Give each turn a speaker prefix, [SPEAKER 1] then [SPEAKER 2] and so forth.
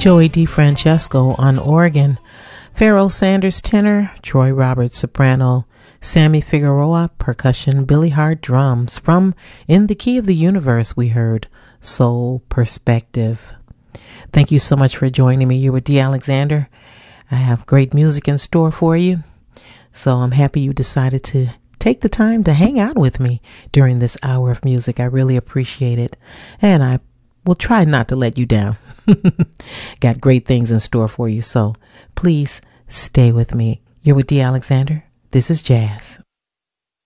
[SPEAKER 1] Joey DeFrancesco on organ, Pharoah Sanders tenor, Troy Roberts soprano, Sammy Figueroa percussion, Billy Hart drums. From In the Key of the Universe, we heard Soul Perspective. Thank you so much for joining me. You're with D. Alexander. I have great music in store for you, so I'm happy you decided to take the time to hang out with me during this hour of music. I really appreciate it, and I will try not to let you down. Got great things in store for you, so please stay with me. You're with D. Alexander. This is Jazz.